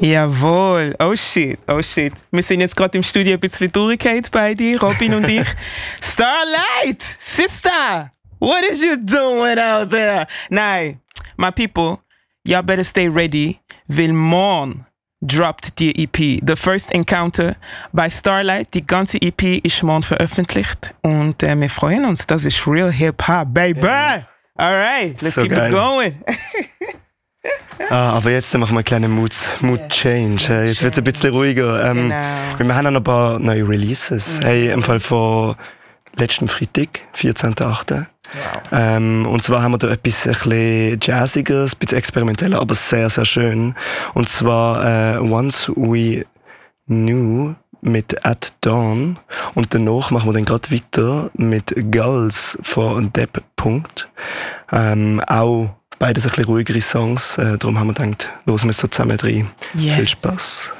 Jawohl. Oh shit. Wir sind jetzt gerade im Studio ein bisschen durchgefallen, beide, Robin und ich. Starlight! Sister! What is you doing out there? Nein, my people, y'all better stay ready, weil morgen droppt die EP. The First Encounter bei Starlight. Die ganze EP ist morgen veröffentlicht und wir freuen uns. Das ist Real Hip-Hop, baby! Yeah. Alright, let's so keep geil. It going. Aber jetzt machen wir einen kleinen Mood-Change. Jetzt wird es ein bisschen ruhiger. Genau. Wir haben noch ein paar neue Releases. Hey, im Fall von letzten Freitag, 14.8. Wow. Und zwar haben wir da etwas ein bisschen Jazziges, ein bisschen experimenteller, aber sehr, sehr schön. Und zwar Once We Knew mit At Dawn. Und danach machen wir dann gerade weiter mit Gulls von Depp. Auch beides ein bisschen ruhigere Songs. Darum haben wir gedacht, los wir so zusammen rein. Yes. Viel Spaß.